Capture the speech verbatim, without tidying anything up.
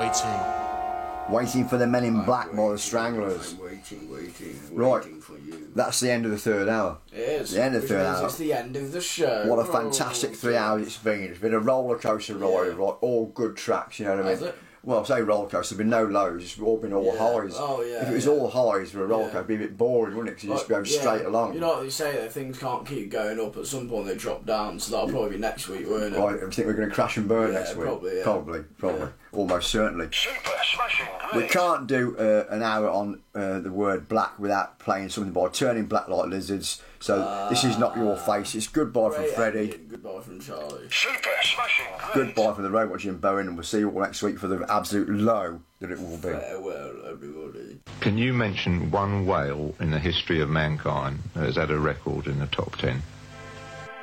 waiting. Waiting for the Men in Black by the Stranglers. I'm waiting, waiting, Right. waiting for you. That's the end of the third hour. It is. The end of the Which third means hour. It's the end of the show. What a fantastic three hours it's been. It's been a roller coaster ride, Yeah. like all good tracks, you know what I Has mean? it? Well, I say roller coaster, there's been no lows, it's all been all Yeah. highs. Oh, yeah, If it was yeah. all highs for a roller Yeah. coaster, it'd be a bit boring, wouldn't it? Because you just Like, go yeah, straight along. You know what they say, that things can't keep going up. At some point they drop down, so that'll probably be next week, won't it? Right, I think we're going to crash and burn Yeah, next week. probably, yeah. Probably, probably. Yeah. Almost certainly. Super smashing We great. can't do uh, an hour on uh, the word black without playing something by Turning Black Like Lizards. So this is Not Your Face. It's goodbye from Great Freddie. ending. Goodbye from Charlie. Super smashing great. Goodbye from the Robot Jim Bowen, and we'll see you all next week for the absolute low that it will be. Farewell, everybody. Can you mention one whale in the history of mankind that has had a record in the top ten?